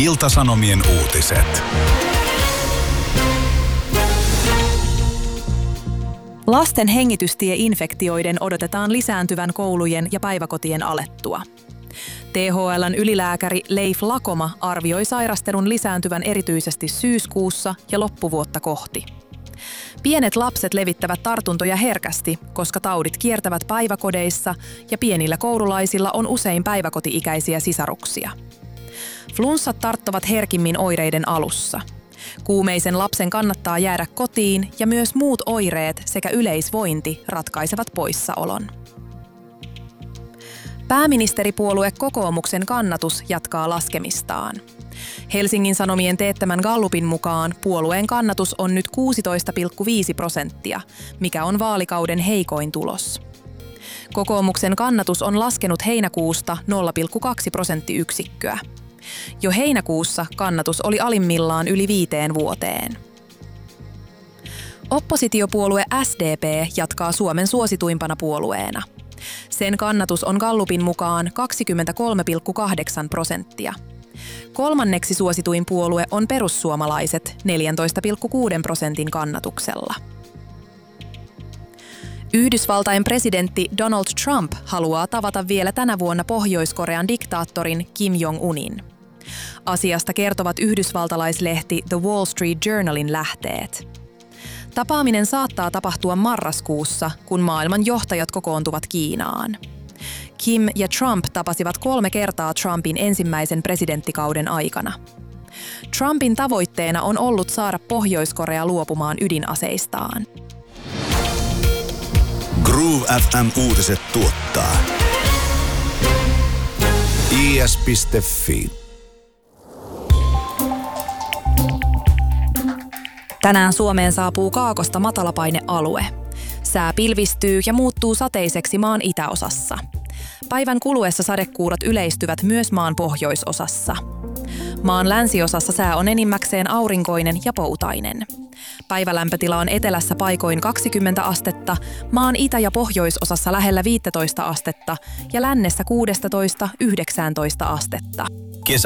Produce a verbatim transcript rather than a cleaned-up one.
Ilta-Sanomien uutiset. Lasten hengitystieinfektioiden odotetaan lisääntyvän koulujen ja päiväkotien alettua. T H L:n ylilääkäri Leif Lakoma arvioi sairastelun lisääntyvän erityisesti syyskuussa ja loppuvuotta kohti. Pienet lapset levittävät tartuntoja herkästi, koska taudit kiertävät päiväkodeissa ja pienillä koululaisilla on usein päiväkoti-ikäisiä sisaruksia. Flunssat tarttuvat herkimmin oireiden alussa. Kuumeisen lapsen kannattaa jäädä kotiin ja myös muut oireet sekä yleisvointi ratkaisevat poissaolon. Pääministeripuolue Kokoomuksen kannatus jatkaa laskemistaan. Helsingin Sanomien teettämän Gallupin mukaan puolueen kannatus on nyt kuusitoista pilkku viisi prosenttia, mikä on vaalikauden heikoin tulos. Kokoomuksen kannatus on laskenut heinäkuusta nolla pilkku kaksi prosenttiyksikköä. Jo heinäkuussa kannatus oli alimmillaan yli viiteen vuoteen. Oppositiopuolue S D P jatkaa Suomen suosituimpana puolueena. Sen kannatus on Gallupin mukaan kaksikymmentäkolme pilkku kahdeksan prosenttia. Kolmanneksi suosituin puolue on perussuomalaiset neljätoista pilkku kuusi prosentin kannatuksella. Yhdysvaltain presidentti Donald Trump haluaa tavata vielä tänä vuonna Pohjois-Korean diktaattorin Kim Jong-unin. Asiasta kertovat yhdysvaltalaislehti The Wall Street Journalin lähteet. Tapaaminen saattaa tapahtua marraskuussa, kun maailman johtajat kokoontuvat Kiinaan. Kim ja Trump tapasivat kolme kertaa Trumpin ensimmäisen presidenttikauden aikana. Trumpin tavoitteena on ollut saada Pohjois-Korea luopumaan ydinaseistaan. Groove F M-uutiset tuottaa I S piste Fi. Tänään Suomeen saapuu kaakosta matalapainealue. Sää pilvistyy ja muuttuu sateiseksi maan itäosassa. Päivän kuluessa sadekuurat yleistyvät myös maan pohjoisosassa. Maan länsiosassa sää on enimmäkseen aurinkoinen ja poutainen. Päivälämpötila on etelässä paikoin kaksikymmentä astetta, maan itä- ja pohjoisosassa lähellä viisitoista astetta ja lännessä kuusitoista yhdeksäntoista astetta.